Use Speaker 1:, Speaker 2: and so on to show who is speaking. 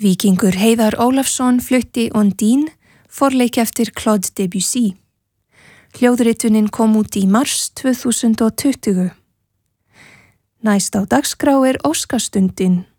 Speaker 1: Víkingur Heiðar Ólafsson flutti Ondine, forleik eftir Claude Debussy. Hljóðritunin kom út í mars 2020. Næst á dagskrá Óskarsstundin